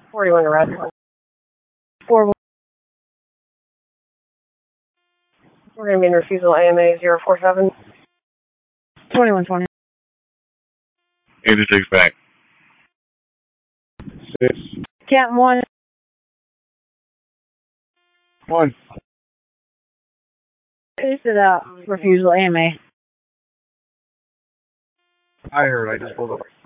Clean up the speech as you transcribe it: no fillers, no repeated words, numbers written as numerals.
41 arrest. 4. We're going to be in refusal AMA 047. 2120. 86 back. 6. Captain 1. 1. Is it refusal AMA? I heard. I just pulled over.